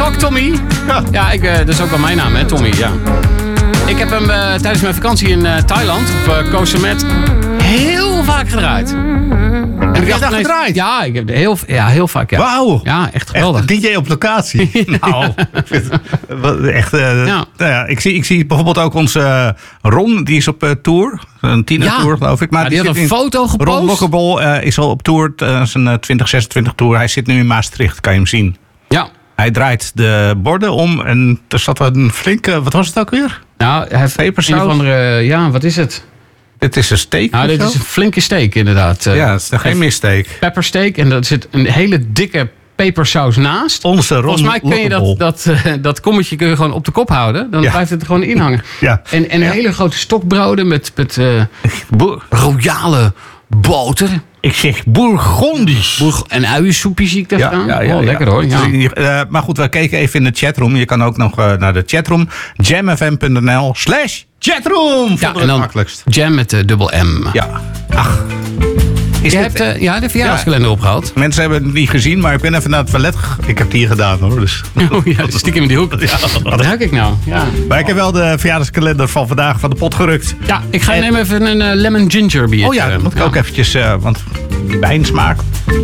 Talk Tommy. Ja, dat is ook wel mijn naam, hè, Tommy. Ja. Ik heb hem tijdens mijn vakantie in Thailand, op Koh Samet, heel vaak gedraaid. Heb je dat gedraaid? Ja, ik heb heel vaak. Ja. Wauw. Ja, echt geweldig. Echt DJ op locatie. Nou, ik vind het echt... Ja. Nou ja, ik zie bijvoorbeeld ook onze Ron, die is op tour. Een tienertour, geloof ik. Maar ja, die had een foto gepost. Ron Lokkerbol is al op tour, zijn 2026 tour. Hij zit nu in Maastricht, kan je hem zien. Ja. Hij draait de borden om en er zat een flinke... Wat was het ook weer? Nou, hij heeft pepersaus? een of andere... Ja, wat is het? Dit is een steak. Nou, dit is een flinke steak, inderdaad. Ja, het is geen missteek. Peppersteak en er zit een hele dikke pepersaus naast. Onze Ron Volgens mij kun je dat kommetje kun je gewoon op de kop houden. Dan blijft het er gewoon in hangen. Ja. En hele grote stokbroden met royale boter. Ik zeg Bourgondisch. En uiensoepje zie ik daar staan. Ja, lekker hoor. Ja. Maar goed, we keken even in de chatroom. Je kan ook nog naar de chatroom. jamfm.nl/chatroom. Ja, en en dan makkelijkst. Jam met dubbel M. Ja. Ach. Je hebt de verjaardagskalender opgehaald. Mensen hebben het niet gezien, maar ik ben even naar het toilet. Ik heb het hier gedaan hoor. Dus. Oh ja, stiekem in die hoek. Ja. Wat ruik ik nou? Ja. Maar ik heb wel de verjaardagskalender van vandaag van de pot gerukt. Ja, ik ga neem even een lemon ginger biertje. Oh ja, dat moet ik ook eventjes, want die wijnsmaak.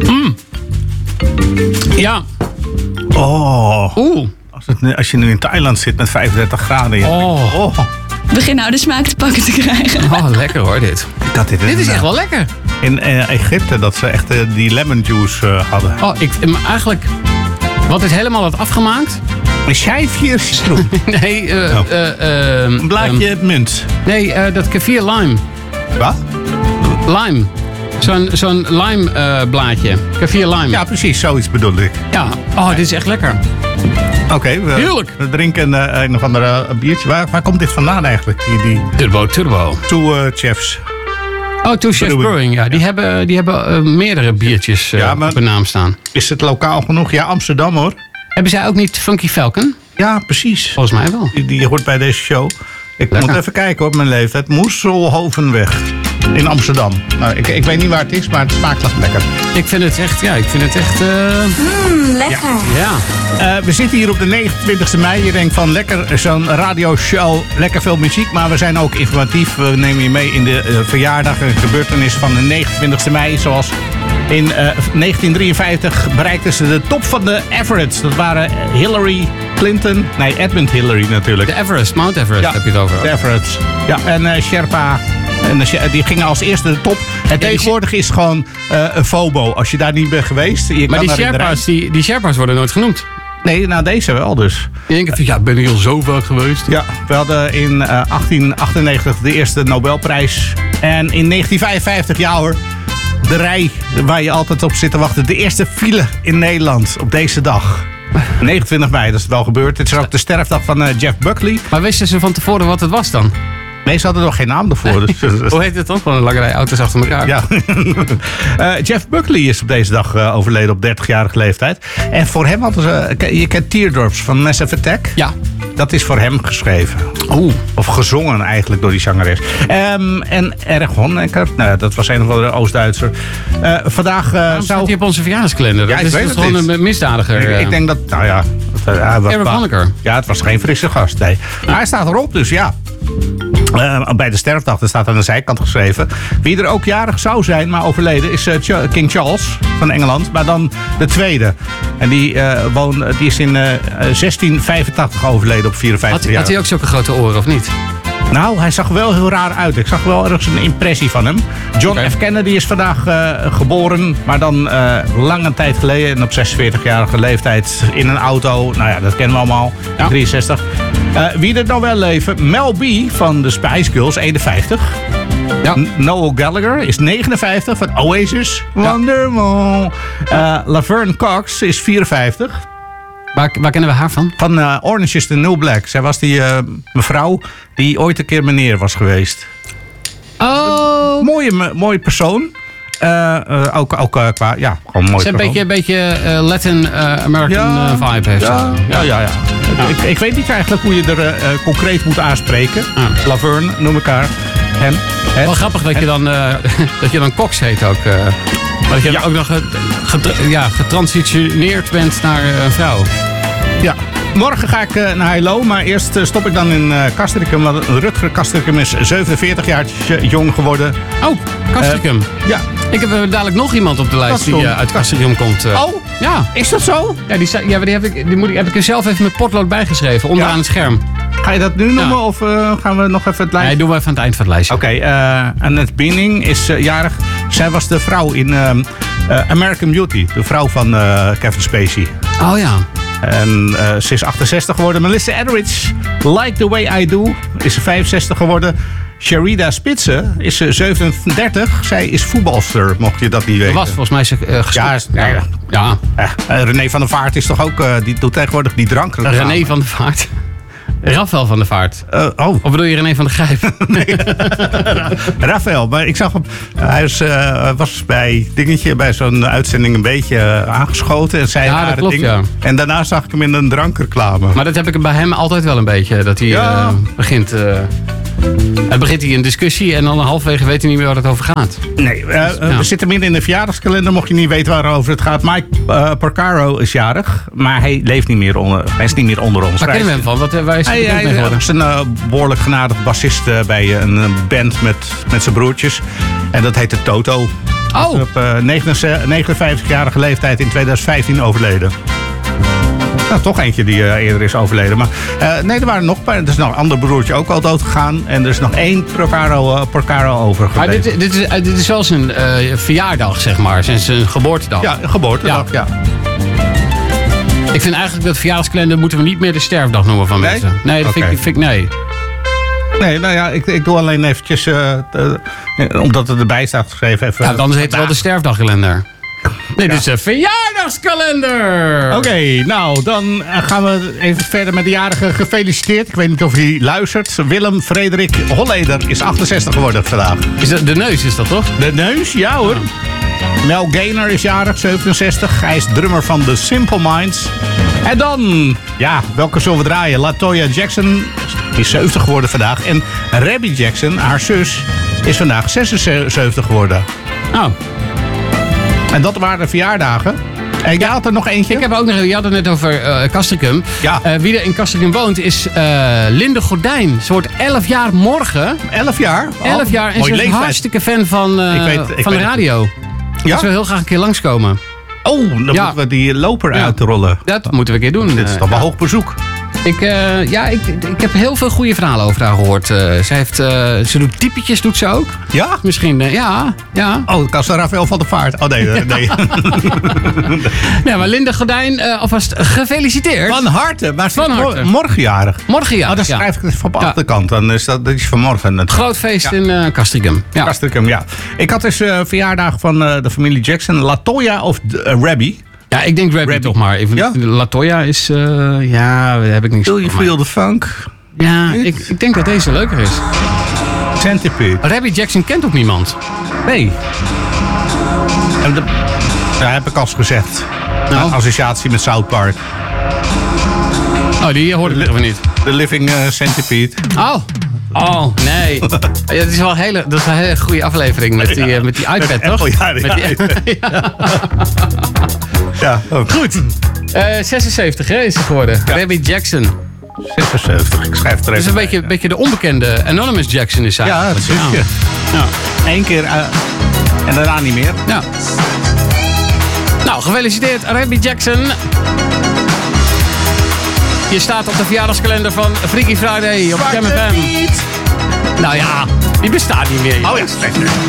Ja. Oh. Oeh. Als je nu in Thailand zit met 35 graden. Oh. Begin nou de smaak te pakken te krijgen. Oh, lekker hoor dit. Dit is echt wel lekker. In Egypte, dat ze echt die lemon juice hadden. Oh, eigenlijk... Wat dit helemaal had afgemaakt... Een schijfje stroop. Nee, een blaadje munt. Nee, dat kefir lime. Wat? Lime. Zo'n lime blaadje. Kefir lime. Ja, precies. Zoiets bedoel ik. Ja. Oh, dit is echt lekker. Oké, Heerlijk. We drinken een of andere biertje. Waar komt dit vandaan eigenlijk? Die Turbo. Two Chefs. Oh, Two Chefs Brewing. Ja, die hebben meerdere biertjes op hun naam staan. Is het lokaal genoeg? Ja, Amsterdam hoor. Hebben zij ook niet Funky Falcon? Ja, precies. Volgens mij wel. Die hoort bij deze show. Ik moet even kijken op mijn leeftijd. Moeselhovenweg in Amsterdam. Nou, ik weet niet waar het is, maar het smaakt echt lekker. Ik vind het echt... Lekker. Ja. We zitten hier op de 29e mei. Je denkt van lekker zo'n radioshow, lekker veel muziek. Maar we zijn ook informatief. We nemen je mee in de verjaardag en gebeurtenis van de 29e mei. Zoals in 1953 bereikten ze de top van de Everest. Dat waren Hillary Clinton. Nee, Edmund Hillary natuurlijk. De Everest, Mount Everest heb je het over. De Everest. Ja, en Sherpa. En die gingen als eerste de top. En tegenwoordig is gewoon een FOBO. Als je daar niet bent geweest. Maar die Sherpa's worden nooit genoemd. Nee, nou deze wel dus. Je denkt van, ben ik al zo vaak geweest? Ja, we hadden in 1898 de eerste Nobelprijs. En in 1955, ja hoor, de rij waar je altijd op zit te wachten. De eerste file in Nederland op deze dag. 29 mei, dat is wel gebeurd. Het is ook de sterfdag van Jeff Buckley. Maar wisten ze van tevoren wat het was dan? Nee, ze hadden nog geen naam ervoor. Dus. Hoe heet het dan? Van een lange rij auto's achter elkaar. Ja. Jeff Buckley is op deze dag overleden op 30-jarige leeftijd. En voor hem hadden ze... Je kent Teardrops van Massive Attack? Ja. Dat is voor hem geschreven. Oeh. Of gezongen eigenlijk door die zangeres. En Erich Honecker, nou, dat was een of andere Oost-Duitser. Vandaag staat hij op onze verjaardagskalender? Ja, dat is gewoon een misdadiger. Ik denk dat, nou ja... Erich Honecker. Ja, het was geen frisse gast, nee. Maar hij staat erop, dus ja. Bij de sterfdag, dat staat aan de zijkant geschreven. Wie er ook jarig zou zijn, maar overleden, is King Charles van Engeland. Maar dan de tweede. En die is in 1685 overleden op 54 jaar. Had hij ook zulke grote oren, of niet? Nou, hij zag er wel heel raar uit. Ik zag wel ergens een impressie van hem. John F. Kennedy is vandaag geboren. Maar dan lange tijd geleden. En op 46-jarige leeftijd in een auto. Nou ja, dat kennen we allemaal. Ja. 63. Wie er nou wel leven? Mel B van de Spice Girls, 51. Ja. Noel Gallagher is 59 van Oasis. Ja. Wonderwall. Laverne Cox is 54. Waar kennen we haar van? Van Orange is the New Black. Zij was die mevrouw die ooit een keer meneer was geweest. Oh. Mooie persoon. Ook qua, ja, gewoon mooi. Ze een beetje Latin American vibe heeft. Ja. Ik weet niet eigenlijk hoe je er concreet moet aanspreken. Laverne noem ik haar. Wel grappig dat je dan Cox heet ook. Dat je ook nog getransitioneerd bent naar een vrouw. Ja. Morgen ga ik naar Heilo, maar eerst stop ik dan in Castricum. Want Rutger Castricum is 47 jaar jong geworden. Oh, Castricum. Ja. Ik heb dadelijk nog iemand op de lijst die uit Castricum komt. Oh, ja. Is dat zo? Ja, die heb ik er zelf even met potlood bijgeschreven, onderaan het scherm. Ga je dat nu noemen of gaan we nog even het lijstje? Nee, doen we even aan het eind van het lijstje. Oké, Annette Bening is jarig. Zij was de vrouw in American Beauty. De vrouw van Kevin Spacey. Oh ja. En ze is 68 geworden. Melissa Etheridge, Like the Way I Do, is ze 65 geworden. Sherida Spitze is 37. Zij is voetbalster, mocht je dat niet weten. Dat was volgens mij gestopt. Ja. René van der Vaart is toch ook... die doet tegenwoordig die drankreclame. René van der Vaart. Rafael van der Vaart. Oh. Of bedoel je René van der Grijp? Nee. Rafael, maar ik zag hem... Hij was bij zo'n uitzending een beetje aangeschoten. En zei Ja, dat klopt, dingen. ja. En daarna zag ik hem in een drankreclame. Maar dat heb ik bij hem altijd wel een beetje. Dat hij begint... Hij begint hier een discussie en dan halverwege weet hij niet meer waar het over gaat. Nee, we zitten midden in de verjaardagskalender. Mocht je niet weten waarover het gaat. Mike Porcaro is jarig, maar hij leeft niet meer hij is niet meer onder ons. Waar kennen we hem van? Waar is hij mee geworden? Hij is een behoorlijk genadig bassist bij een band met zijn broertjes. En dat heette Toto. Oh! Op 59-jarige leeftijd in 2015 overleden. Nou, toch eentje die eerder is overleden. Maar nee, er waren nog een paar. Er is nog een ander broertje ook al dood gegaan. En er is nog 1 Porcaro overgebleven. Maar dit is wel zijn verjaardag, zeg maar. Zijn geboortedag. Ja, geboortedag, ja. Ik vind eigenlijk dat verjaardagskalender moeten we niet meer de sterfdag noemen van mensen. Nee, dat vind ik nee. Nee, nou ja, ik doe alleen eventjes, omdat het erbij staat geschreven. Even, ja, dan heet het wel de sterfdagkalender. Nee, dit is een verjaardagskalender. Oké, nou, dan gaan we even verder met de jarige gefeliciteerd. Ik weet niet of hij luistert. Willem Frederik Holleder is 68 geworden vandaag. Is dat de neus, is dat toch? De neus, ja hoor. Mel Gaynor is jarig, 67. Hij is drummer van The Simple Minds. En dan, ja, welke zullen we draaien? LaToya Jackson is 70 geworden vandaag. En Rebby Jackson, haar zus, is vandaag 76 geworden. Oh. En dat waren de verjaardagen. En jij had er nog eentje? Ik heb ook nog, je had het net over Castricum. Ja. Wie er in Castricum woont is Linde Gordijn. Ze wordt 11 jaar morgen. 11 jaar? 11 jaar en ze is hartstikke fan van de radio. Ja? Ze wil heel graag een keer langskomen. Oh, dan moeten we die loper uitrollen. Dat moeten we een keer doen. Dit is toch wel hoog bezoek. Ik heb heel veel goede verhalen over haar gehoord. Ze doet typetjes, doet ze ook. Ja? Misschien, ja. Oh, Castor Rafael van der Vaart. Oh nee. Nee, maar Linde Gordijn, alvast gefeliciteerd. Van harte. Maar van harte. Morgenjarig. Morgenjarig, dan schrijf ik het even op de achterkant. Dan is dat is vanmorgen. Groot feest in Castricum. Ja. Castricum, ja. Ik had dus verjaardag van de familie Jackson. LaToya of Rebby. Ja, ik denk Rebby toch maar. Ja? LaToya is... daar heb ik niks Feel you feel the funk? Ja, ik denk dat deze leuker is. Centipede. Rebby Jackson kent ook niemand. Nee. Dat heb ik al gezegd. Nou. Associatie met South Park. Oh, die hoorde ik even niet. The Living Centipede. Oh, nee. Ja, dat is wel een hele goede aflevering met die iPad, toch? Ja, ook. Goed. 76 is ze geworden. Ja. Rebby Jackson. 76, ik schrijf er even. Dus een beetje de onbekende Anonymous Jackson is hij. Ja, dat is je. Ja. 1 keer en daarna niet meer. Ja. Nou, gefeliciteerd Rebby Jackson. Je staat op de verjaardagskalender van Freaky Friday op Jam FM. Nou ja, die bestaat niet meer. Oh ja,